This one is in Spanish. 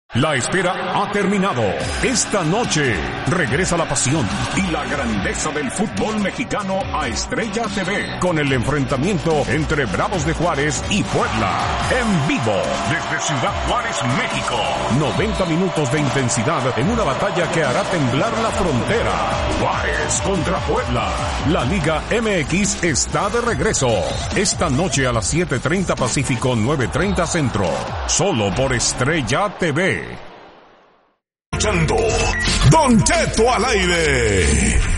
La espera ha terminado. Esta noche regresa la pasión y la grandeza del fútbol mexicano a Estrella TV con el enfrentamiento entre Bravos de Juárez y Puebla. En vivo desde Ciudad Juárez, México. 90 minutos de intensidad en una batalla que hará temblar la frontera. Juárez contra Puebla. La Liga MX está de regreso. Esta noche a las 7:30 Pacífico, 9:30 Centro. Solo por Estrella TV. Don Cheto al aire.